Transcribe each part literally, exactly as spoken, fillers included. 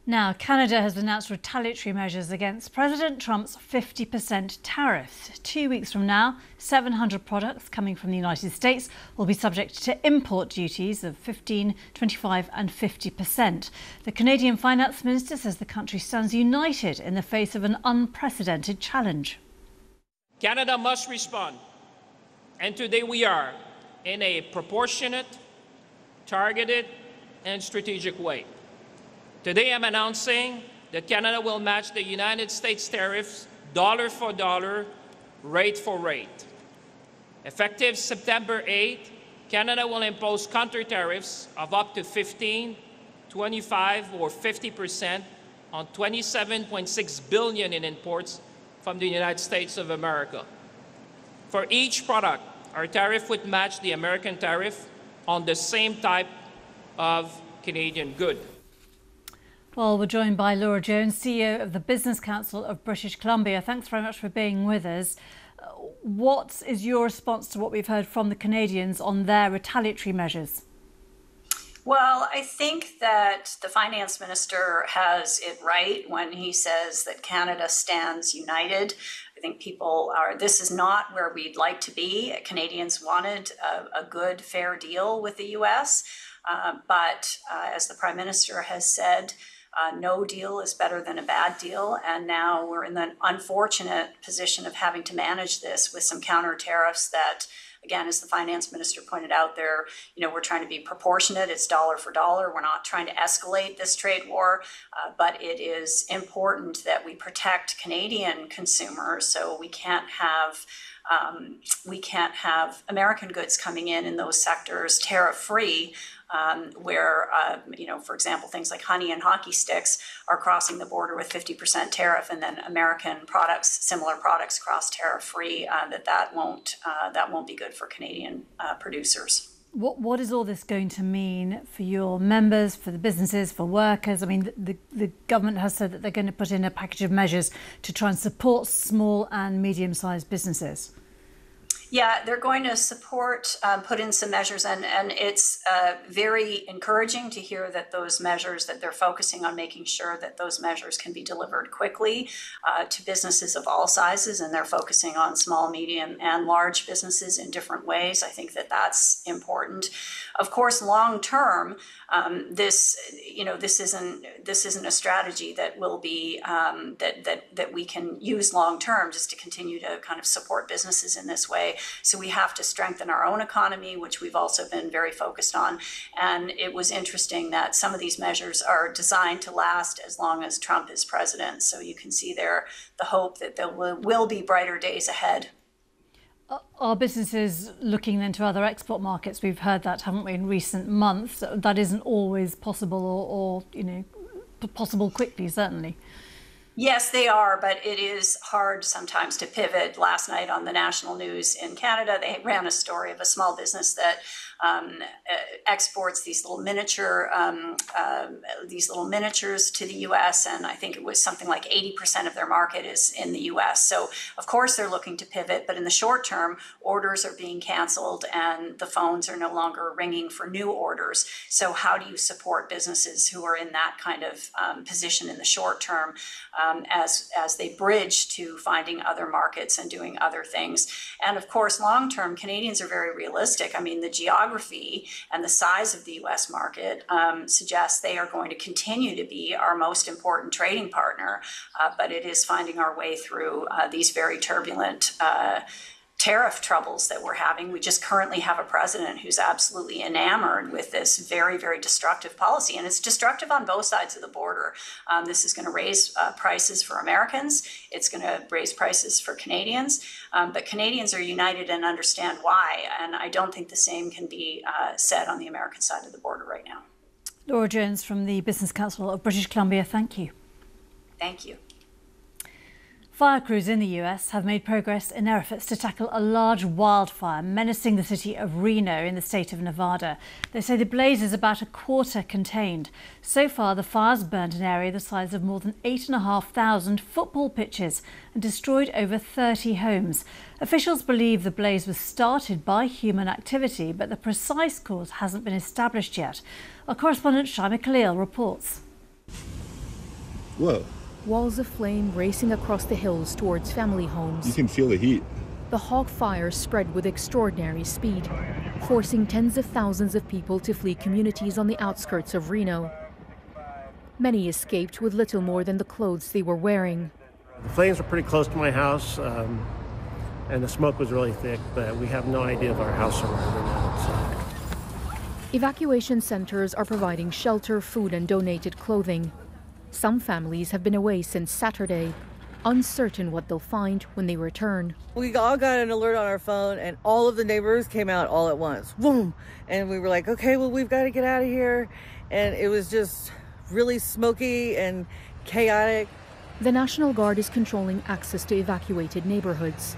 Now, Canada has announced retaliatory measures against President Trump's fifty percent tariffs. Two weeks from now, seven hundred products coming from the United States will be subject to import duties of fifteen, twenty-five and fifty percent. The Canadian Finance Minister says the country stands united in the face of an unprecedented challenge. Canada must respond, and today we are, in a proportionate, targeted and strategic way. Today I'm announcing that Canada will match the United States tariffs dollar for dollar, rate for rate. Effective September eighth, Canada will impose counter tariffs of up to fifteen, twenty-five or fifty percent on twenty-seven point six billion in imports from the United States of America. For each product, our tariff would match the American tariff on the same type of Canadian good. Well, we're joined by Laura Jones, C E O of the Business Council of British Columbia. Thanks very much for being with us. What is your response to what we've heard from the Canadians on their retaliatory measures? Well, I think that the finance minister has it right when he says that Canada stands united. I think people are, this is not where we'd like to be. Canadians wanted a, a good, fair deal with the U S, uh, but uh, as the Prime Minister has said, Uh, no deal is better than a bad deal, and now we're in the unfortunate position of having to manage this with some counter tariffs that, again, as the finance minister pointed out there, you know, we're trying to be proportionate. It's dollar for dollar. We're not trying to escalate this trade war, uh, but it is important that we protect Canadian consumers, so we can't have um, we can't have American goods coming in in those sectors tariff-free. Um, where, uh, you know, for example, things like honey and hockey sticks are crossing the border with fifty percent tariff, and then American products, similar products, cross tariff-free. Uh, that that won't uh, that won't be good for Canadian uh, producers. What what is all this going to mean for your members, for the businesses, for workers? I mean, the, the, the government has said that they're going to put in a package of measures to try and support small and medium-sized businesses. Yeah, they're going to support, um, put in some measures, and, and it's uh, very encouraging to hear that those measures, that they're focusing on making sure that those measures can be delivered quickly uh, to businesses of all sizes, and they're focusing on small, medium, and large businesses in different ways. I think that that's important. Of course, long term, um, this, you know, this isn't this isn't a strategy that will be um, that that that we can use long term just to continue to kind of support businesses in this way. So we have to strengthen our own economy, which we've also been very focused on. And it was interesting that some of these measures are designed to last as long as Trump is president. So you can see there the hope that there will, will be brighter days ahead. Are businesses looking then to other export markets? We've heard that, haven't we, in recent months? That isn't always possible or, or you know, possible quickly, certainly. Yes, they are, but it is hard sometimes to pivot. Last night on the national news in Canada, they ran a story of a small business that um, exports these little miniature, um, uh, these little miniatures to the U S, and I think it was something like eighty percent of their market is in the U S. So, of course, they're looking to pivot, but in the short term, orders are being canceled and the phones are no longer ringing for new orders. So, how do you support businesses who are in that kind of um, position in the short term? Um, as as they bridge to finding other markets and doing other things. And of course, long term, Canadians are very realistic. I mean, the geography and the size of the U S market um, suggests they are going to continue to be our most important trading partner, uh, but it is finding our way through uh, these very turbulent uh, tariff troubles that we're having. We just currently have a president who's absolutely enamored with this very, very destructive policy, and it's destructive on both sides of the border. Um, this is going to raise uh, prices for Americans. It's going to raise prices for Canadians, um, but Canadians are united and understand why, and I don't think the same can be uh, said on the American side of the border right now. Laura Jones from the Business Council of British Columbia, thank you. Thank you. Fire crews in the U S have made progress in their efforts to tackle a large wildfire menacing the city of Reno in the state of Nevada. They say the blaze is about a quarter contained. So far, the fire's burned an area the size of more than eight and a half thousand football pitches and destroyed over thirty homes. Officials believe the blaze was started by human activity, but the precise cause hasn't been established yet. Our correspondent Shaima Khalil reports. Whoa. Walls of flame racing across the hills towards family homes. You can feel the heat. The hog fire spread with extraordinary speed, forcing tens of thousands of people to flee communities on the outskirts of Reno. Many escaped with little more than the clothes they were wearing. The flames were pretty close to my house, um, and the smoke was really thick, but we have no idea of our house surrounding now. So. Evacuation centers are providing shelter, food, and donated clothing. Some families have been away since Saturday, uncertain what they'll find when they return. We all got an alert on our phone, and all of the neighbors came out all at once. Boom! And we were like, okay, well, we've got to get out of here. And it was just really smoky and chaotic. The National Guard is controlling access to evacuated neighborhoods.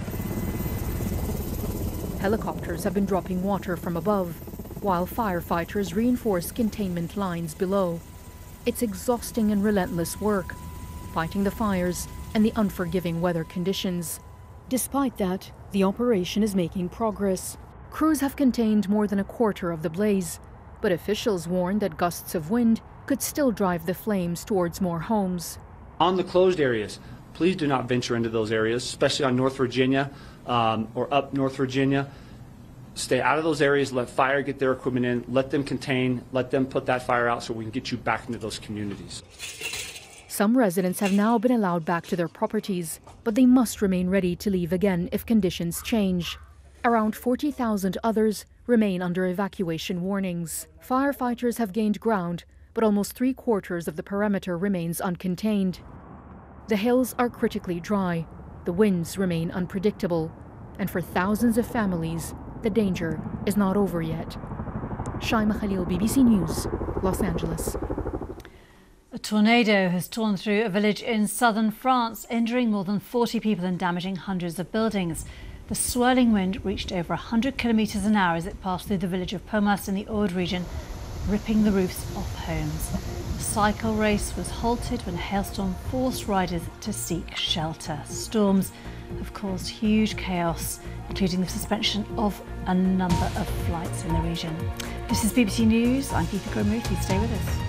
Helicopters have been dropping water from above, while firefighters reinforce containment lines below. It's exhausting and relentless work, fighting the fires and the unforgiving weather conditions. Despite that, the operation is making progress. Crews have contained more than a quarter of the blaze, but officials warn that gusts of wind could still drive the flames towards more homes. On the closed areas, please do not venture into those areas, especially on North Virginia um, or up North Virginia. Stay out of those areas, let fire get their equipment in, let them contain, let them put that fire out so we can get you back into those communities. Some residents have now been allowed back to their properties, but they must remain ready to leave again if conditions change. Around forty thousand others remain under evacuation warnings. Firefighters have gained ground, but almost three quarters of the perimeter remains uncontained. The hills are critically dry, the winds remain unpredictable, and for thousands of families, the danger is not over yet. Shaima Khalil, B B C News, Los Angeles. A tornado has torn through a village in southern France, injuring more than forty people and damaging hundreds of buildings. The swirling wind reached over one hundred kilometres an hour as it passed through the village of Pomas in the Aude region, ripping the roofs off homes. The cycle race was halted when a hailstorm forced riders to seek shelter. Storms have caused huge chaos, including the suspension of a number of flights in the region. This is B B C News. I'm Geetha Grimruthi. Stay with us.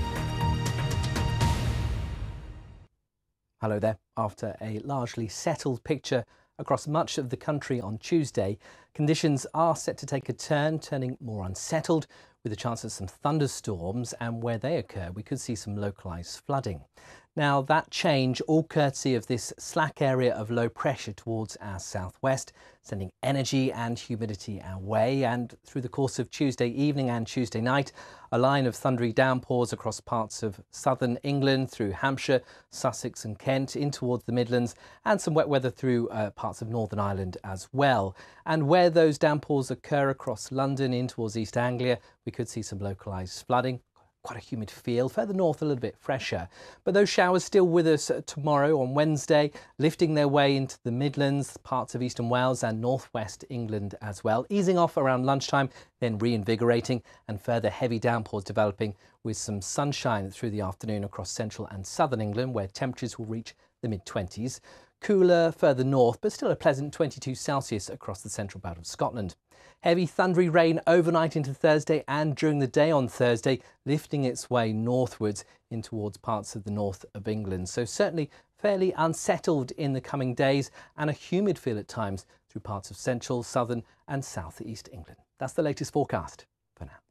Hello there. After a largely settled picture across much of the country on Tuesday, conditions are set to take a turn, turning more unsettled, with a chance of some thunderstorms, and where they occur, we could see some localised flooding. Now, that change, all courtesy of this slack area of low pressure towards our southwest, sending energy and humidity our way. And through the course of Tuesday evening and Tuesday night, a line of thundery downpours across parts of southern England, through Hampshire, Sussex and Kent, in towards the Midlands, and some wet weather through uh, parts of Northern Ireland as well. And where those downpours occur across London, in towards East Anglia, we could see some localised flooding. Quite a humid feel. Further north, a little bit fresher. But those showers still with us tomorrow on Wednesday, lifting their way into the Midlands, parts of eastern Wales and northwest England as well. Easing off around lunchtime, then reinvigorating, and further heavy downpours developing with some sunshine through the afternoon across central and southern England, where temperatures will reach the mid twenties. Cooler further north, but still a pleasant twenty-two Celsius across the central belt of Scotland. Heavy thundery rain overnight into Thursday and during the day on Thursday, lifting its way northwards in towards parts of the north of England. So certainly fairly unsettled in the coming days, and a humid feel at times through parts of central, southern and south east England. That's the latest forecast for now.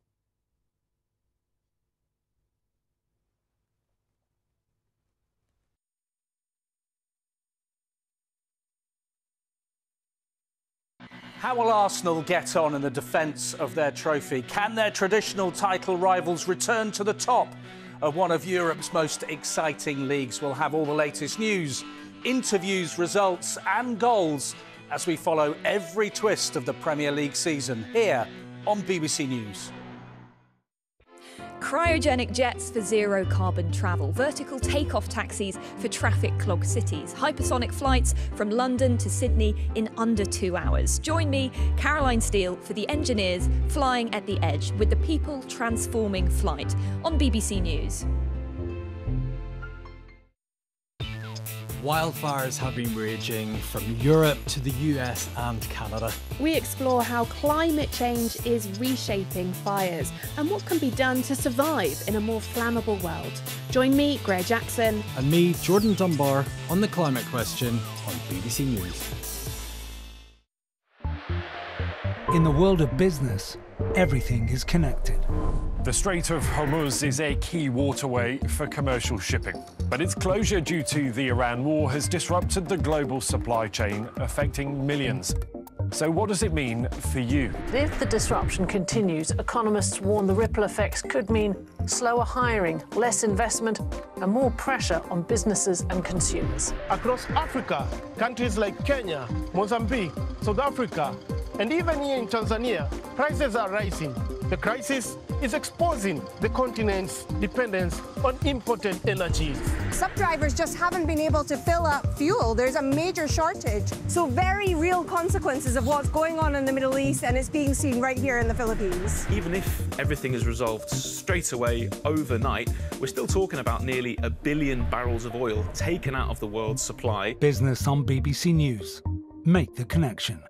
How will Arsenal get on in the defence of their trophy? Can their traditional title rivals return to the top of one of Europe's most exciting leagues? We'll have all the latest news, interviews, results and goals as we follow every twist of the Premier League season here on B B C News. Cryogenic jets for zero carbon travel, vertical takeoff taxis for traffic-clogged cities, hypersonic flights from London to Sydney in under two hours. Join me, Caroline Steele, for the engineers flying at the edge with the people transforming flight on B B C News. Wildfires have been raging from Europe to the U S and Canada. We explore how climate change is reshaping fires and what can be done to survive in a more flammable world. Join me, Greg Jackson. And me, Jordan Dunbar, on the climate question on B B C News. In the world of business, everything is connected. The Strait of Hormuz is a key waterway for commercial shipping, but its closure due to the Iran war has disrupted the global supply chain, affecting millions. So what does it mean for you? If the disruption continues, economists warn the ripple effects could mean slower hiring, less investment, and more pressure on businesses and consumers. Across Africa, countries like Kenya, Mozambique, South Africa, and even here in Tanzania, prices are rising. The crisis is exposing the continent's dependence on imported energy. Some drivers just haven't been able to fill up fuel. There's a major shortage. So very real consequences of what's going on in the Middle East, and it's being seen right here in the Philippines. Even if everything is resolved straight away overnight, we're still talking about nearly a billion barrels of oil taken out of the world's supply. Business on B B C News. Make the connection.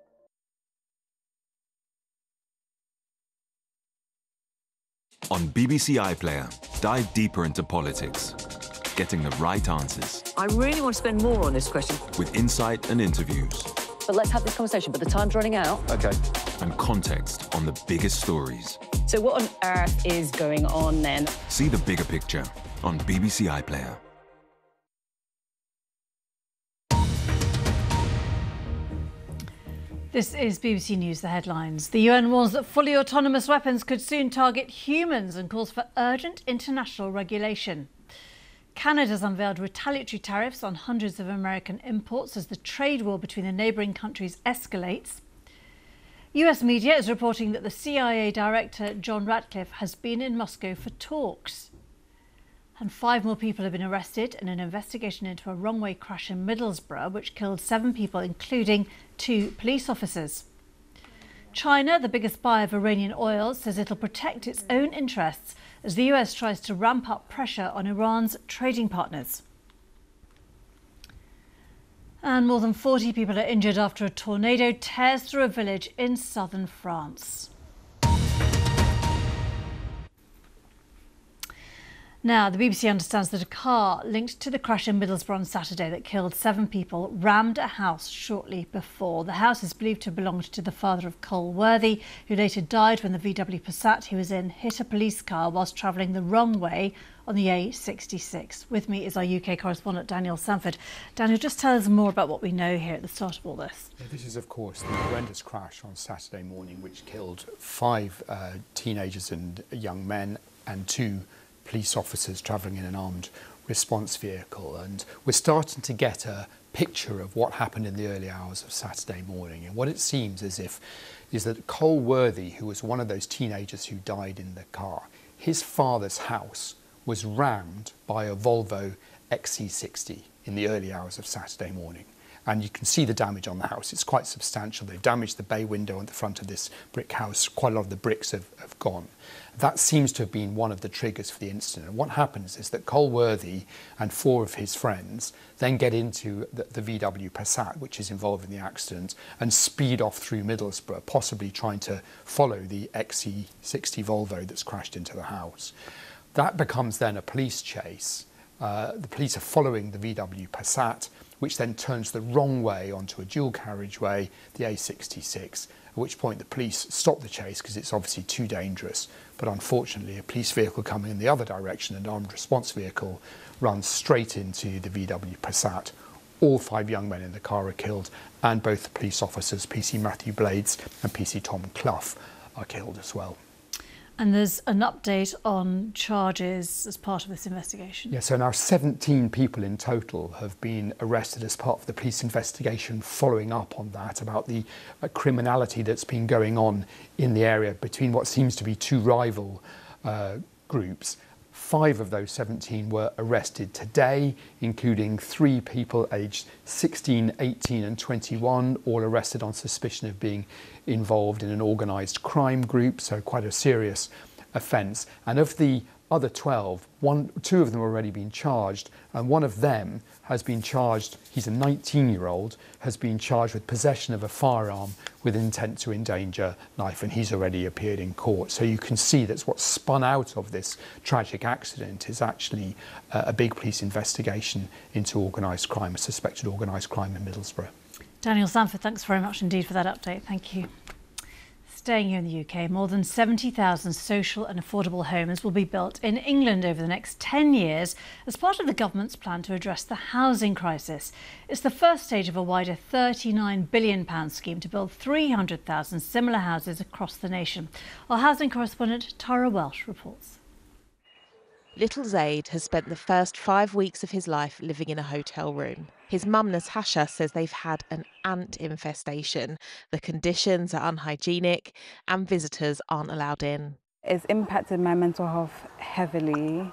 On B B C iPlayer, dive deeper into politics, getting the right answers. I really want to spend more on this question. With insight and interviews. But let's have this conversation, but the time's running out. Okay. And context on the biggest stories. So what on earth is going on then? See the bigger picture on B B C iPlayer. This is B B C News, the headlines. The U N warns that fully autonomous weapons could soon target humans and calls for urgent international regulation. Canada's unveiled retaliatory tariffs on hundreds of American imports as the trade war between the neighbouring countries escalates. U S media is reporting that the C I A director John Ratcliffe has been in Moscow for talks. And five more people have been arrested in an investigation into a wrong-way crash in Middlesbrough, which killed seven people, including two police officers. China, the biggest buyer of Iranian oil, says it'll protect its own interests as the U S tries to ramp up pressure on Iran's trading partners. And more than forty people are injured after a tornado tears through a village in southern France. Now, the B B C understands that a car linked to the crash in Middlesbrough on Saturday that killed seven people rammed a house shortly before. The house is believed to have belonged to the father of Cole Worthy, who later died when the V W Passat he was in hit a police car whilst travelling the wrong way on the A sixty-six. With me is our U K correspondent Daniel Sanford. Daniel, just tell us more about what we know here at the start of all this. Yeah, this is, of course, the horrendous crash on Saturday morning, which killed five uh, teenagers and young men and two police officers travelling in an armed response vehicle. And we're starting to get a picture of what happened in the early hours of Saturday morning. And what it seems as if is that Cole Worthy, who was one of those teenagers who died in the car, his father's house was rammed by a Volvo X C sixty in the early hours of Saturday morning. And you can see the damage on the house. It's quite substantial. They've damaged the bay window on the front of this brick house. Quite a lot of the bricks have, have gone. That seems to have been one of the triggers for the incident. And what happens is that Cole Worthy and four of his friends then get into the, the V W Passat, which is involved in the accident, and speed off through Middlesbrough, possibly trying to follow the X C sixty Volvo that's crashed into the house. That becomes then a police chase. Uh, the police are following the V W Passat, which then turns the wrong way onto a dual carriageway, the A sixty-six, at which point the police stop the chase because it's obviously too dangerous. But unfortunately, a police vehicle coming in the other direction, an armed response vehicle, runs straight into the V W Passat. All five young men in the car are killed, and both the police officers, P C Matthew Blades and P C Tom Clough, are killed as well. And there's an update on charges as part of this investigation. Yeah, so now seventeen people in total have been arrested as part of the police investigation following up on that, about the uh, criminality that's been going on in the area between what seems to be two rival uh, groups. Five of those seventeen were arrested today, including three people aged sixteen, eighteen and twenty-one, all arrested on suspicion of being involved in an organised crime group, so quite a serious offence. And of the other twelve, one, two of them have already been charged, and one of them has been charged, he's a nineteen-year-old, has been charged with possession of a firearm with intent to endanger life, and he's already appeared in court. So you can see that's what spun out of this tragic accident is actually uh, a big police investigation into organised crime, a suspected organised crime in Middlesbrough. Daniel Sanford, thanks very much indeed for that update. Thank you. Staying here in the U K, more than seventy thousand social and affordable homes will be built in England over the next ten years as part of the government's plan to address the housing crisis. It's the first stage of a wider thirty-nine billion pounds scheme to build three hundred thousand similar houses across the nation. Our housing correspondent Tara Welsh reports. Little Zaid has spent the first five weeks of his life living in a hotel room. His mum Natasha says they've had an ant infestation. The conditions are unhygienic and visitors aren't allowed in. It's impacted my mental health heavily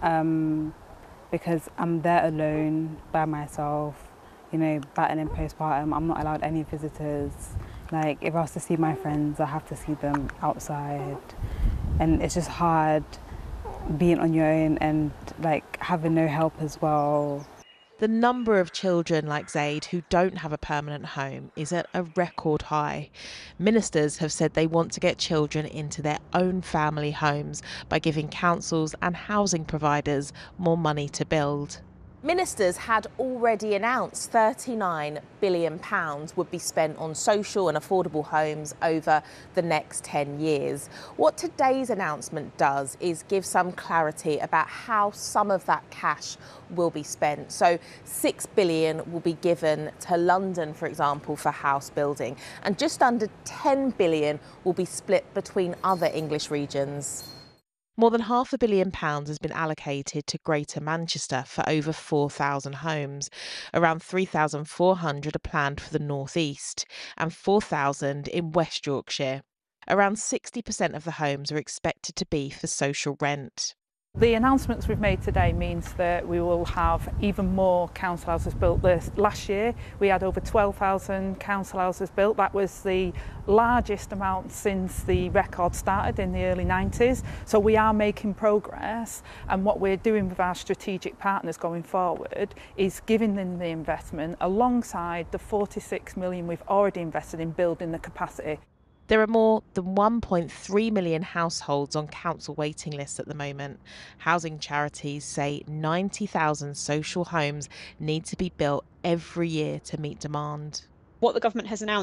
um, because I'm there alone by myself, you know, battling postpartum. I'm not allowed any visitors. Like, if I was to see my friends, I have to see them outside. And it's just hard being on your own and like having no help as well. The number of children like Zaid who don't have a permanent home is at a record high. Ministers have said they want to get children into their own family homes by giving councils and housing providers more money to build. Ministers had already announced thirty-nine billion pounds would be spent on social and affordable homes over the next ten years. What today's announcement does is give some clarity about how some of that cash will be spent. So six billion pounds will be given to London, for example, for house building, and just under ten billion pounds will be split between other English regions. More than half a billion pounds has been allocated to Greater Manchester for over four thousand homes. Around three thousand four hundred are planned for the North East and four thousand in West Yorkshire. Around sixty percent of the homes are expected to be for social rent. The announcements we've made today means that we will have even more council houses built. This last year we had over twelve thousand council houses built. That was the largest amount since the record started in the early nineties. So we are making progress, and what we're doing with our strategic partners going forward is giving them the investment alongside the forty-six million we've already invested in building the capacity. There are more than one point three million households on council waiting lists at the moment. Housing charities say ninety thousand social homes need to be built every year to meet demand. What the government has announced